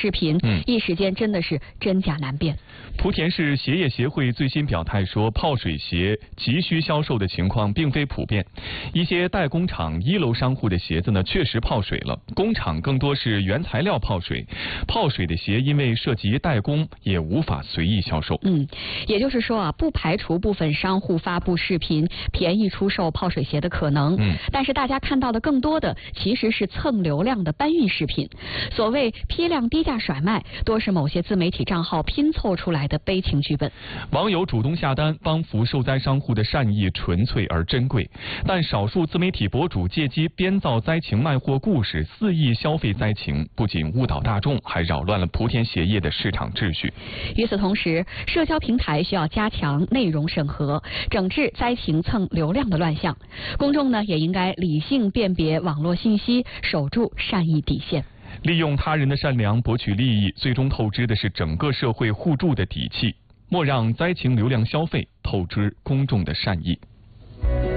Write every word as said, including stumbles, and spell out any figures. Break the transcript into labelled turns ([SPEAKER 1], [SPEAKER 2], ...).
[SPEAKER 1] 视频，嗯，一时间真的是真假难辨。
[SPEAKER 2] 莆田市鞋业协会最新表态说，泡水鞋急需销售的情况并非普遍，一些代工厂一楼商户的鞋子呢确实泡水了，工厂更多是原材料泡水，泡水的鞋因为涉及代工，也无法随意销售。
[SPEAKER 1] 嗯，也就是说啊，不排除部分商户发布视频便宜出售泡水鞋的可能。嗯，但是大家看到的更多的其实是蹭流量的搬运视频，所谓批量低价甩卖，多是某些自媒体账号拼凑出来的悲情剧本。
[SPEAKER 2] 网友主动下单帮扶受灾商户的善意纯粹而珍贵，但少数自媒体博主借机编造灾情卖货故事，肆意消费灾情，不仅误导大众，还扰乱了莆田鞋业的市场秩序。
[SPEAKER 1] 与此同时，社交平台需要加强内容审核，整治灾情蹭流量的乱象。公众呢也应该理性辨别网络信息，守住善意底线。
[SPEAKER 2] 利用他人的善良博取利益，最终透支的是整个社会互助的底气。莫让灾情流量消费透支公众的善意。